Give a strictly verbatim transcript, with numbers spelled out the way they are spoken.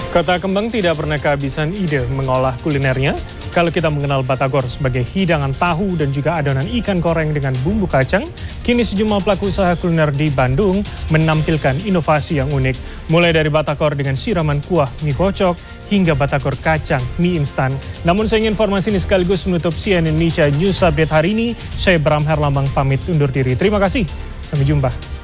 Kota Kembang tidak pernah kehabisan ide mengolah kulinernya. Kalau kita mengenal batagor sebagai hidangan tahu dan juga adonan ikan goreng dengan bumbu kacang, kini sejumlah pelaku usaha kuliner di Bandung menampilkan inovasi yang unik. Mulai dari batagor dengan siraman kuah mie kocok hingga batagor kacang mie instan. Namun saya ingin informasi ini sekaligus menutup C N N Indonesia News Update hari ini. Saya Bram Herlambang pamit undur diri. Terima kasih. Sampai jumpa.